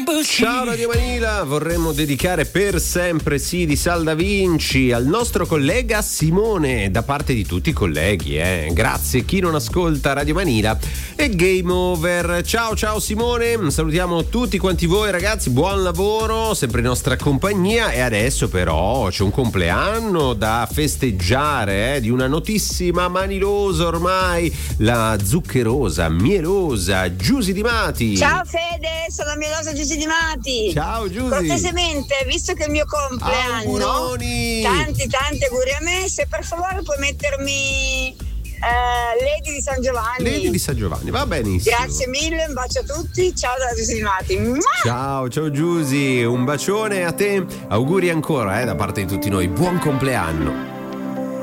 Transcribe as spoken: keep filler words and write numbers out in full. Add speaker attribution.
Speaker 1: Ciao Radio Manila, vorremmo dedicare per sempre sì di Sal da Vinci al nostro collega Simone, da parte di tutti i colleghi, eh. Grazie. Chi non ascolta Radio Manila è game over. Ciao ciao Simone, salutiamo tutti quanti voi ragazzi, buon lavoro, sempre in nostra compagnia. E adesso però c'è un compleanno da festeggiare, eh, di una notissima manilosa ormai, la zuccherosa, mielosa Giusy Di Mati.
Speaker 2: Ciao Fede, sono mielosa Giusy Di Mati.
Speaker 1: Ciao Giusy.
Speaker 2: Cortesemente, visto che è il mio compleanno,
Speaker 1: auguroni,
Speaker 2: tanti tanti auguri a me, se per favore puoi mettermi uh, Lady di San Giovanni.
Speaker 1: Lady di San Giovanni, va benissimo.
Speaker 2: Grazie mille, un bacio a tutti, ciao da Giusy Di Mati.
Speaker 1: Ciao, ciao Giusy, un bacione a te, auguri ancora, eh, da parte di tutti noi, buon compleanno.